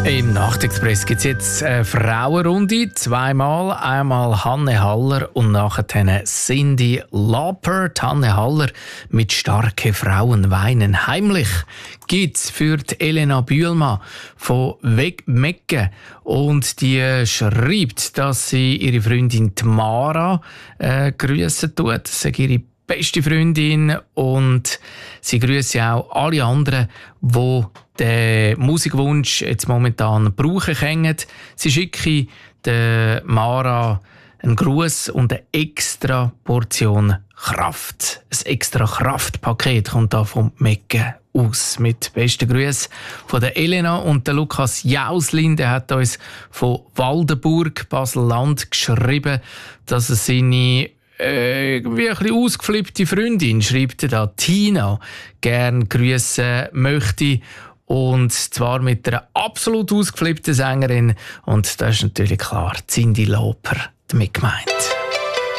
Im Nachtexpress gibt es jetzt eine Frauenrunde. Zweimal. Einmal Hanne Haller und nachher Cyndi Lauper. Hanne Haller mit «Starke Frauen weinen heimlich» gibt es für die Elena Bühlmann von Mecken. Und die schreibt, dass sie ihre Freundin Tamara grüssen tut. Das ist ihre beste Freundin und sie grüßt auch alle anderen, die den Musikwunsch jetzt momentan brauchen können. Sie schicke der Mara einen Gruß und eine extra Portion Kraft. Ein extra Kraftpaket kommt da vom Mecken aus. Mit besten Grüßen von der Elena und der Lukas Jauslin. Der hat uns von Waldenburg, Basel-Land, geschrieben, dass er seine irgendwie ein bisschen ausgeflippte Freundin, schreibt er da, Tina, gern grüßen möchte. Und zwar mit einer absolut ausgeflippten Sängerin. Und das ist natürlich klar, Cyndi Lauper damit gemeint.